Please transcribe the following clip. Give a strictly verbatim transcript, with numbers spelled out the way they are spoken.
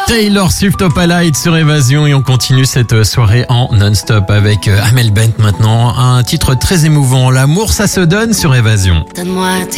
Taylor Swift Opalite sur Évasion et on continue cette soirée en non-stop avec Amel Bent maintenant. Un titre très émouvant, L'amour ça se donne sur Évasion. Donne-moi